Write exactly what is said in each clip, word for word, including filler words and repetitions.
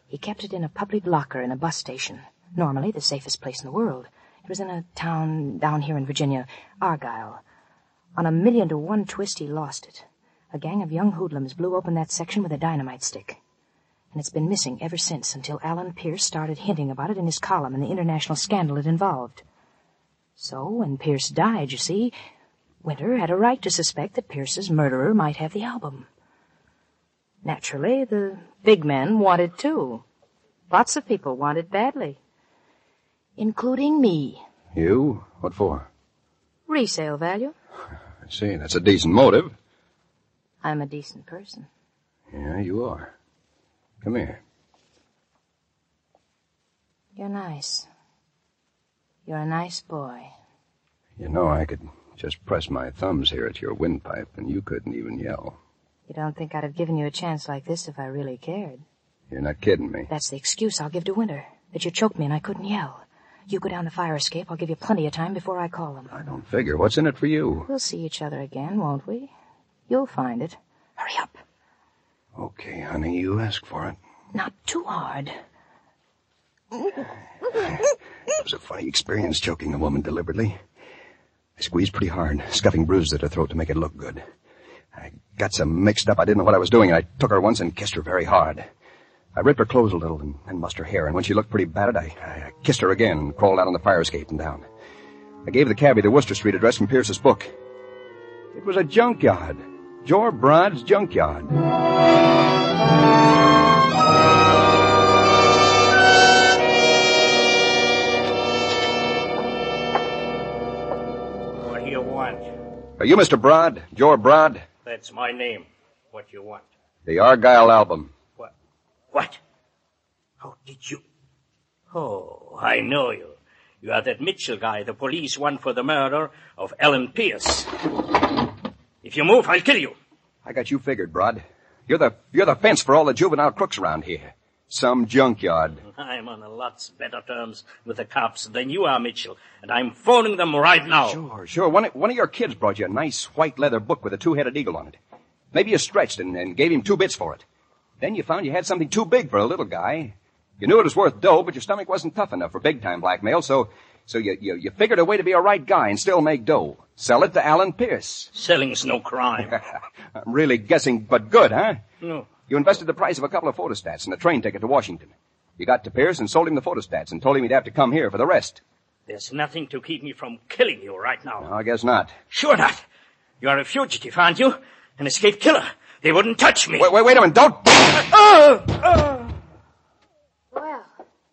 He kept it in a public locker in a bus station. Normally the safest place in the world. It was in a town down here in Virginia, Argyle. On a million to one twist, he lost it. A gang of young hoodlums blew open that section with a dynamite stick. And it's been missing ever since, until Alan Pierce started hinting about it in his column and the international scandal it involved. So, when Pierce died, you see, Winter had a right to suspect that Pierce's murderer might have the album. Naturally, the big men wanted too. Lots of people wanted badly. Including me. You? What for? Resale value. I see. That's a decent motive. I'm a decent person. Yeah, you are. Come here. You're nice. You're a nice boy. You know, I could just press my thumbs here at your windpipe, and you couldn't even yell. You don't think I'd have given you a chance like this if I really cared? You're not kidding me. That's the excuse I'll give to Winter, that you choked me and I couldn't yell. You go down the fire escape. I'll give you plenty of time before I call him. I don't figure. What's in it for you? We'll see each other again, won't we? You'll find it. Hurry up. Okay, honey, you ask for it. Not too hard. It was a funny experience choking a woman deliberately. I squeezed pretty hard, scuffing bruises at her throat to make it look good. I got so mixed up I didn't know what I was doing, and I took her once and kissed her very hard. I ripped her clothes a little and, and mussed her hair, and when she looked pretty battered, I, I kissed her again and crawled out on the fire escape and down. I gave the cabbie the Worcester Street address from Pierce's book. It was a junkyard. Jor Brod's junkyard. What do you want? Are you Mister Brod? Jor Brod? That's my name. What do you want? The Argyle album. What? What? How did you... Oh, I know you. You are that Mitchell guy the police want for the murder of Alan Pierce. If you move, I'll kill you. I got you figured, Brod. You're the you're the fence for all the juvenile crooks around here. Some junkyard. I'm on a lots better terms with the cops than you are, Mitchell, and I'm phoning them right now. Sure, sure. One, one of your kids brought you a nice white leather book with a two-headed eagle on it. Maybe you stretched and, and gave him two bits for it. Then you found you had something too big for a little guy. You knew it was worth dough, but your stomach wasn't tough enough for big-time blackmail, so so you, you you figured a way to be a right guy and still make dough. Sell it to Alan Pierce. Selling's no crime. I'm really guessing, but good, huh? No. You invested the price of a couple of photostats and a train ticket to Washington. You got to Pierce and sold him the photostats and told him he'd have to come here for the rest. There's nothing to keep me from killing you right now. No, I guess not. Sure not. You're a fugitive, aren't you? An escaped killer. They wouldn't touch me. Wait, wait, wait a minute. Don't... Uh, uh. Well,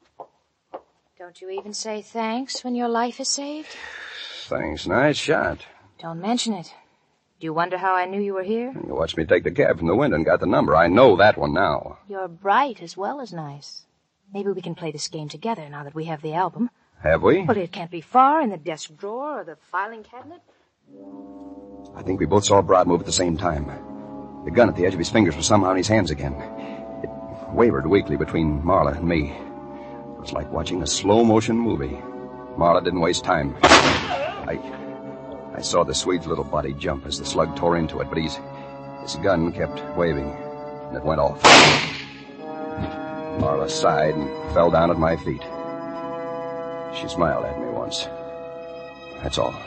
don't you even say thanks when your life is saved? Thanks. Nice shot. Don't mention it. Do you wonder how I knew you were here? You watched me take the cab from the window and got the number. I know that one now. You're bright as well as nice. Maybe we can play this game together now that we have the album. Have we? Well, it can't be far in the desk drawer or the filing cabinet. I think we both saw Brod move at the same time. The gun at the edge of his fingers was somehow in his hands again. It wavered weakly between Marla and me. It was like watching a slow-motion movie. Marla didn't waste time. I... I saw the Swede's little body jump as the slug tore into it, but his, his gun kept waving, and it went off. Marla sighed and fell down at my feet. She smiled at me once. That's all.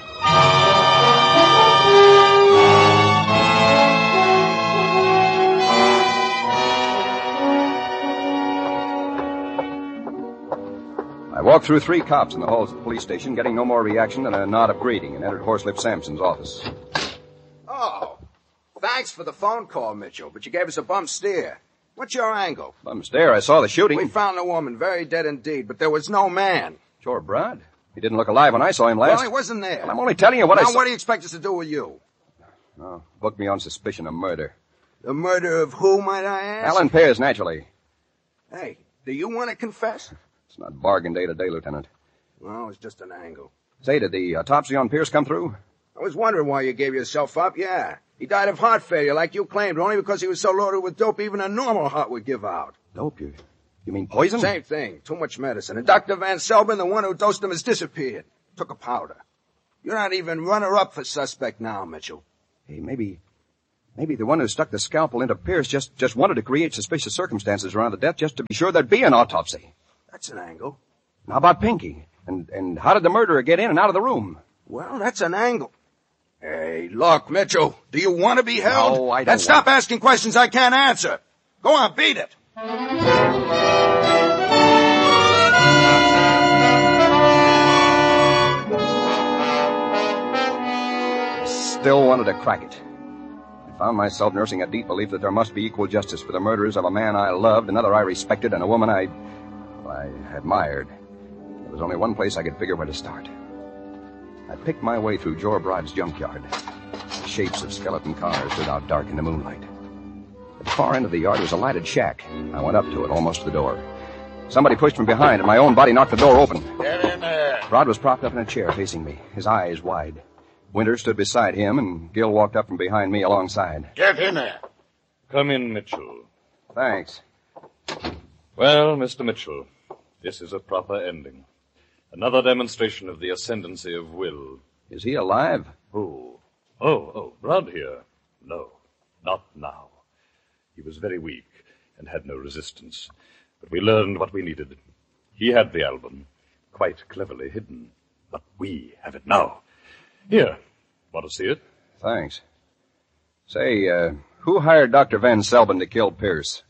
I walked through three cops in the halls of the police station, getting no more reaction than a nod of greeting, and entered Horselip Sampson's office. Oh, thanks for the phone call, Mitchell, but you gave us a bum steer. What's your angle? Bum stare, I saw the shooting. We found the woman, very dead indeed, but there was no man. Jor Brod? He didn't look alive when I saw him last. Well, he wasn't there. Well, I'm only telling you what now, I saw. Now, what do you expect us to do with you? Oh, book me on suspicion of murder. The murder of who, might I ask? Alan Pierce, naturally. Hey, do you want to confess? It's not bargain day today, Lieutenant. Well, it's just an angle. Say, did the autopsy on Pierce come through? I was wondering why you gave yourself up, yeah. He died of heart failure like you claimed, only because he was so loaded with dope even a normal heart would give out. Dope? You, you mean poison? Same thing. Too much medicine. And Doctor Van Selben, the one who dosed him, has disappeared. Took a powder. You're not even runner-up for suspect now, Mitchell. Hey, maybe... Maybe the one who stuck the scalpel into Pierce just, just wanted to create suspicious circumstances around the death just to be sure there'd be an autopsy. That's an angle. How about Pinky? And, and how did the murderer get in and out of the room? Well, that's an angle. Hey, look, Mitchell, do you want to be held? No, I don't Then stop want... asking questions I can't answer. Go on, beat it. Still wanted to crack it. I found myself nursing a deep belief that there must be equal justice for the murderers of a man I loved, another I respected, and a woman I... Well, I admired. There was only one place I could figure where to start. I picked my way through Jor Broad's junkyard. The shapes of skeleton cars stood out dark in the moonlight. At the far end of the yard was a lighted shack. I went up to it, almost to the door. Somebody pushed from behind, and my own body knocked the door open. Get in there. Broad was propped up in a chair facing me, his eyes wide. Winter stood beside him, and Gil walked up from behind me alongside. Get in there. Come in, Mitchell. Thanks. Well, Mister Mitchell, this is a proper ending. Another demonstration of the ascendancy of will. Is he alive? Who? Oh, oh, Broad here. No, not now. He was very weak and had no resistance. But we learned what we needed. He had the album, quite cleverly hidden. But we have it now. Here, want to see it? Thanks. Say, uh, who hired Doctor Van Selbin to kill Pierce?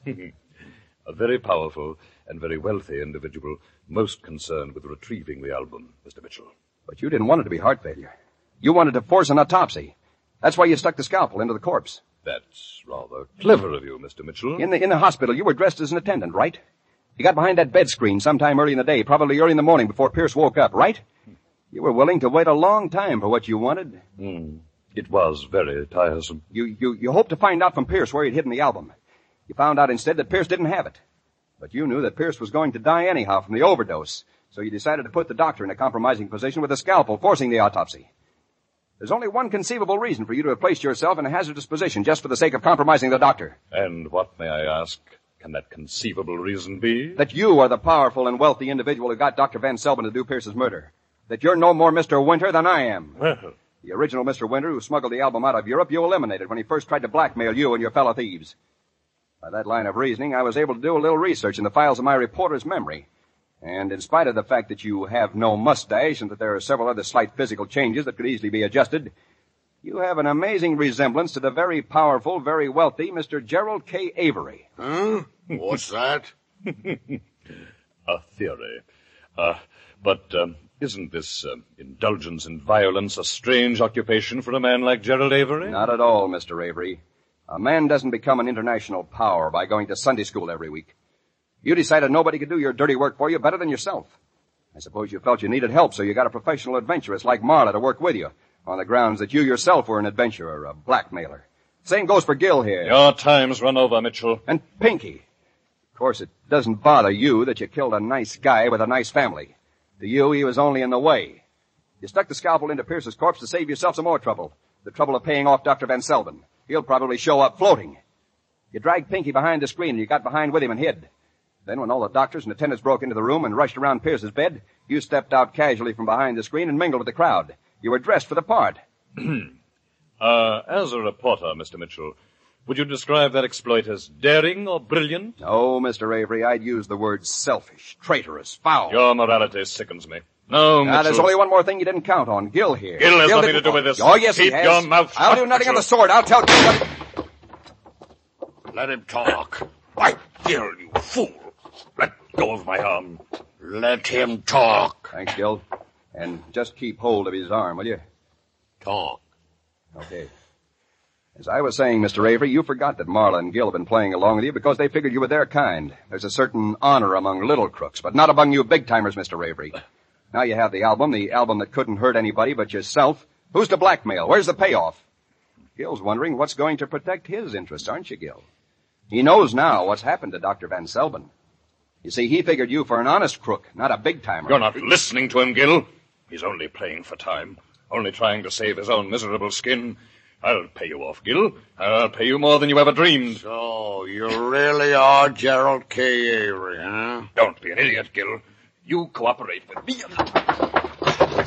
A very powerful and very wealthy individual, most concerned with retrieving the album, Mister Mitchell. But you didn't want it to be heart failure. You wanted to force an autopsy. That's why you stuck the scalpel into the corpse. That's rather clever of you, Mister Mitchell. In the in the hospital, you were dressed as an attendant, right? You got behind that bed screen sometime early in the day, probably early in the morning before Pierce woke up, right? You were willing to wait a long time for what you wanted. Mm. It was very tiresome. You, you, you hoped to find out from Pierce where he'd hidden the album. You found out instead that Pierce didn't have it. But you knew that Pierce was going to die anyhow from the overdose, so you decided to put the doctor in a compromising position with a scalpel, forcing the autopsy. There's only one conceivable reason for you to have placed yourself in a hazardous position just for the sake of compromising the doctor. And what, may I ask, can that conceivable reason be? That you are the powerful and wealthy individual who got Doctor Van Selbin to do Pierce's murder. That you're no more Mister Winter than I am. Well, The original Mister Winter who smuggled the album out of Europe, you eliminated when he first tried to blackmail you and your fellow thieves. By that line of reasoning, I was able to do a little research in the files of my reporter's memory. And in spite of the fact that you have no mustache and that there are several other slight physical changes that could easily be adjusted, you have an amazing resemblance to the very powerful, very wealthy Mister Gerald K. Avery. Huh? What's that? a theory. Uh, but, um, isn't this uh, indulgence in violence a strange occupation for a man like Gerald Avery? Not at all, Mister Avery. A man doesn't become an international power by going to Sunday school every week. You decided nobody could do your dirty work for you better than yourself. I suppose you felt you needed help, so you got a professional adventuress like Marla to work with you, on the grounds that you yourself were an adventurer, a blackmailer. Same goes for Gil here. Your time's run over, Mitchell. And Pinky. Of course, it doesn't bother you that you killed a nice guy with a nice family. To you, he was only in the way. You stuck the scalpel into Pierce's corpse to save yourself some more trouble. The trouble of paying off Doctor Van Selbin. He'll probably show up floating. You dragged Pinky behind the screen and you got behind with him and hid. Then when all the doctors and attendants broke into the room and rushed around Pierce's bed, you stepped out casually from behind the screen and mingled with the crowd. You were dressed for the part. uh, as a reporter, Mister Mitchell, would you describe that exploit as daring or brilliant? No, Mister Avery, I'd use the word selfish, traitorous, foul. Your morality sickens me. No, Mitchell. Now, there's only one more thing you didn't count on. Gil here. Gil has nothing didn't... to do with this. Oh, yes, Keep he has. your mouth shut, I'll do nothing Mitchell. on the sword. I'll tell Gil. Let him talk. By Gil, you fool. Let go of my arm. Let him talk. Thanks, Gil. And just keep hold of his arm, will you? Talk. Okay. As I was saying, Mister Avery, you forgot that Marla and Gil have been playing along with you because they figured you were their kind. There's a certain honor among little crooks, but not among you big-timers, Mister Avery. Now you have the album, the album that couldn't hurt anybody but yourself. Who's to blackmail? Where's the payoff? Gil's wondering what's going to protect his interests, aren't you, Gil? He knows now what's happened to Doctor Van Selbin. You see, he figured you for an honest crook, not a big-timer. You're not listening to him, Gil. He's only playing for time, only trying to save his own miserable skin. I'll pay you off, Gil. I'll pay you more than you ever dreamed. So, you really are Gerald K. Avery, huh? Don't be an idiot, Gil. You cooperate with me.